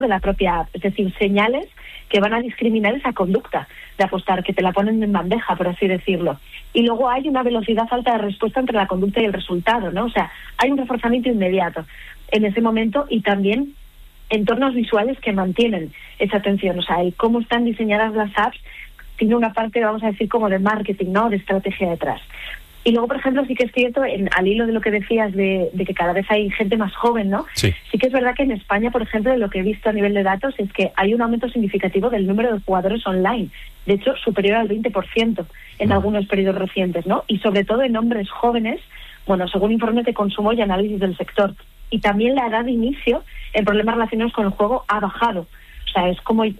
de la propia app, es decir, señales que van a discriminar esa conducta de apostar, que te la ponen en bandeja, por así decirlo. Y luego hay una velocidad alta de respuesta entre la conducta y el resultado, ¿no? O sea, hay un reforzamiento inmediato en ese momento y también entornos visuales que mantienen esa atención. O sea, el cómo están diseñadas las apps tiene una parte, vamos a decir, como de marketing, ¿no? De estrategia detrás. Y luego, por ejemplo, sí que es cierto, al hilo de lo que decías de que cada vez hay gente más joven, ¿no? Sí que es verdad que en España, por ejemplo, lo que he visto a nivel de datos es que hay un aumento significativo del número de jugadores online. De hecho, superior al 20% en algunos periodos recientes, ¿no? Y sobre todo en hombres jóvenes, bueno, según informes de consumo y análisis del sector. Y también la edad de inicio en problemas relacionados con el juego ha bajado. O sea, es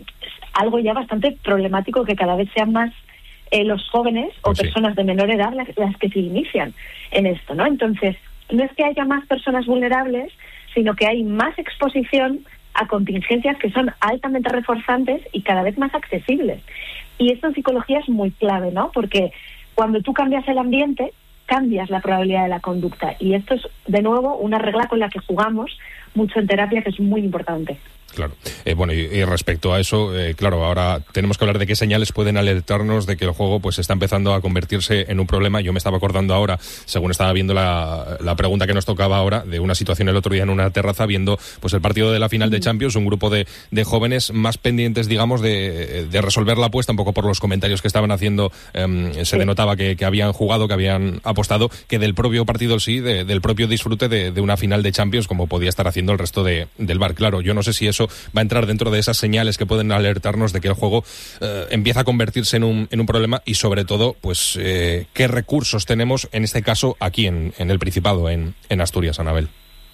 algo ya bastante problemático que cada vez sean más los jóvenes o personas de menor edad las que se inician en esto, ¿no? Entonces, no es que haya más personas vulnerables, sino que hay más exposición a contingencias que son altamente reforzantes y cada vez más accesibles. Y esto en psicología es muy clave, ¿no? Porque cuando tú cambias el ambiente, cambias la probabilidad de la conducta. Y esto es, de nuevo, una regla con la que jugamos mucho en terapia, que es muy importante. Claro. Bueno, y respecto a eso, claro, ahora tenemos que hablar de qué señales pueden alertarnos de que el juego pues está empezando a convertirse en un problema. Yo me estaba acordando ahora, según estaba viendo la pregunta que nos tocaba ahora, de una situación el otro día en una terraza viendo pues el partido de la final de Champions, un grupo de jóvenes más pendientes, digamos, de resolver la apuesta, un poco por los comentarios que estaban haciendo, se denotaba que habían jugado, que habían apostado, que del propio partido en sí, del propio disfrute de una final de Champions, como podía estar haciendo el resto del bar. Claro, yo no sé si eso va a entrar dentro de esas señales que pueden alertarnos de que el juego empieza a convertirse en un problema y sobre todo, pues, qué recursos tenemos en este caso aquí en el Principado, en Asturias, Anabel.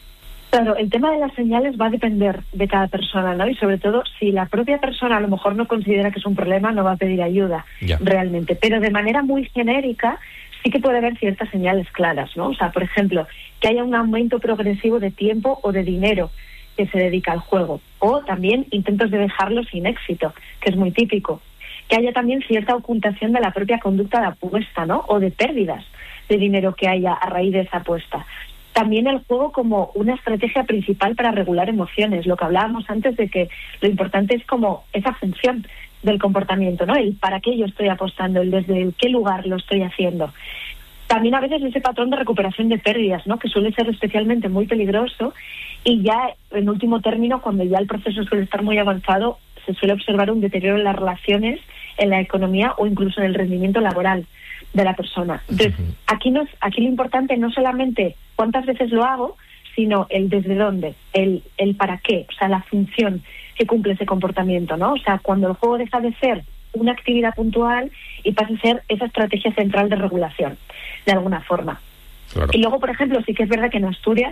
Claro, el tema de las señales va a depender de cada persona, ¿no? Y sobre todo, si la propia persona a lo mejor no considera que es un problema, no va a pedir ayuda realmente. Pero de manera muy genérica, sí que puede haber ciertas señales claras, ¿no? O sea, por ejemplo, que haya un aumento progresivo de tiempo o de dinero que se dedica al juego, o también intentos de dejarlo sin éxito, que es muy típico. Que haya también cierta ocultación de la propia conducta de apuesta, ¿no? O de pérdidas de dinero que haya a raíz de esa apuesta. También el juego como una estrategia principal para regular emociones, lo que hablábamos antes de que lo importante es como esa función del comportamiento, ¿no? El para qué yo estoy apostando, el desde qué lugar lo estoy haciendo. También a veces ese patrón de recuperación de pérdidas, ¿no? Que suele ser especialmente muy peligroso y ya en último término, cuando ya el proceso suele estar muy avanzado, se suele observar un deterioro en las relaciones, en la economía o incluso en el rendimiento laboral de la persona. Entonces, aquí lo importante no solamente cuántas veces lo hago, sino el desde dónde, el para qué, o sea, la función que cumple ese comportamiento, ¿no? O sea, cuando el juego deja de ser una actividad puntual y pasa a ser esa estrategia central de regulación, de alguna forma. Claro. Y luego, por ejemplo, sí que es verdad que en Asturias,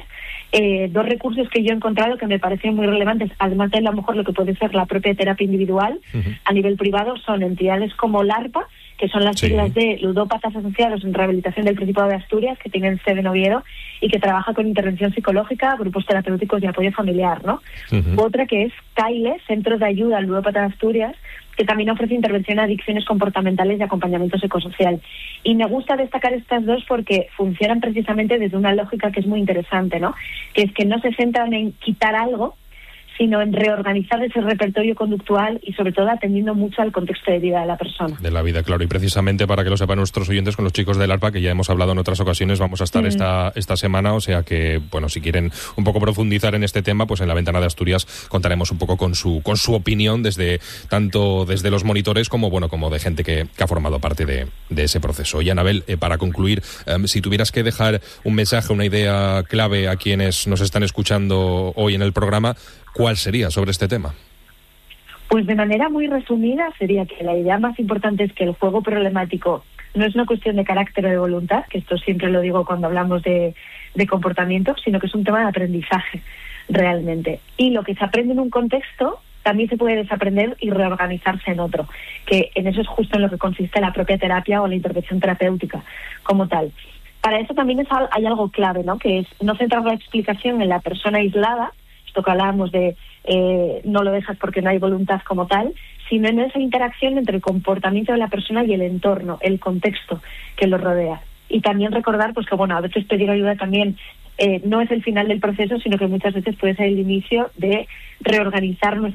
dos recursos que yo he encontrado que me parecen muy relevantes, además de a lo mejor lo que puede ser la propia terapia individual a nivel privado, son entidades como LARPA, que son las siglas de Ludópatas Asociados en Rehabilitación del Principado de Asturias, que tienen sede en Oviedo y que trabaja con intervención psicológica, grupos terapéuticos y apoyo familiar, ¿no? Otra que es CAILE, Centro de Ayuda al Ludópata de Asturias, que también ofrece intervención a adicciones comportamentales y acompañamiento psicosocial. Y me gusta destacar estas dos porque funcionan precisamente desde una lógica que es muy interesante, ¿no? Que es que no se centran en quitar algo, sino en reorganizar ese repertorio conductual y sobre todo atendiendo mucho al contexto de vida de la persona. De la vida, claro. Y precisamente para que lo sepan nuestros oyentes, con los chicos del ARPA, que ya hemos hablado en otras ocasiones, vamos a estar esta semana, o sea que, bueno, si quieren un poco profundizar en este tema, pues en la Ventana de Asturias contaremos un poco con su opinión tanto desde los monitores como de gente que ha formado parte de ese proceso. Y Anabel, para concluir, si tuvieras que dejar un mensaje, una idea clave a quienes nos están escuchando hoy en el programa, ¿cuál sería sobre este tema? Pues de manera muy resumida sería que la idea más importante es que el juego problemático no es una cuestión de carácter o de voluntad, que esto siempre lo digo cuando hablamos de comportamiento, sino que es un tema de aprendizaje realmente. Y lo que se aprende en un contexto también se puede desaprender y reorganizarse en otro, que en eso es justo en lo que consiste la propia terapia o la intervención terapéutica como tal. Para eso también hay algo clave, ¿no? Que es no centrar la explicación en la persona aislada, esto que hablábamos de no lo dejas porque no hay voluntad como tal, sino en esa interacción entre el comportamiento de la persona y el entorno, el contexto que lo rodea. Y también recordar pues que a veces pedir ayuda también no es el final del proceso, sino que muchas veces puede ser el inicio de reorganizar